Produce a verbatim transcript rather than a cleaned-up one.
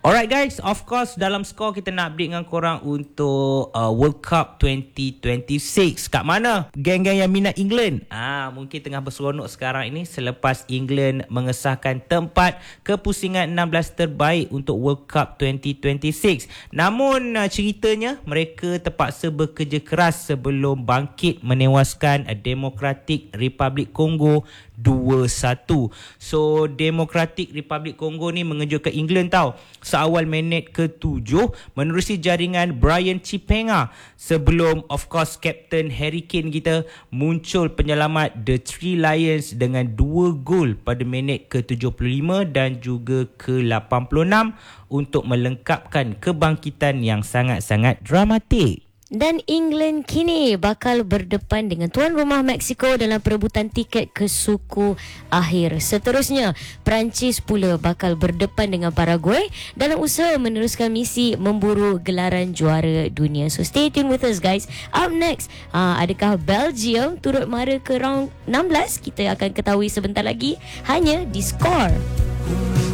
Alright guys, of course dalam skor kita nak update dengan korang untuk uh, World Cup twenty twenty-six. Kat mana geng-geng yang minat England? Ah, mungkin tengah berseronok sekarang ini selepas England mengesahkan tempat kepusingan enam belas terbaik untuk World Cup twenty twenty-six. Namun uh, ceritanya mereka terpaksa bekerja keras sebelum bangkit menewaskan uh, Democratic Republic Congo dua satu. So Democratic Republic Congo ni mengejutkan England tau. Seawal minit ketujuh menerusi jaringan Brian Chipenga sebelum of course Captain Harry Kane kita muncul penyelamat The Three Lions dengan dua gol pada minit ke tujuh puluh lima dan juga ke lapan puluh enam untuk melengkapkan kebangkitan yang sangat-sangat dramatik. Dan England kini bakal berdepan dengan tuan rumah Mexico dalam perebutan tiket ke suku akhir. Seterusnya, Perancis pula bakal berdepan dengan Paraguay dalam usaha meneruskan misi memburu gelaran juara dunia. So stay tuned with us guys. Up next, uh, adakah Belgium turut mara ke round enam belas? Kita akan ketahui sebentar lagi hanya di Skor.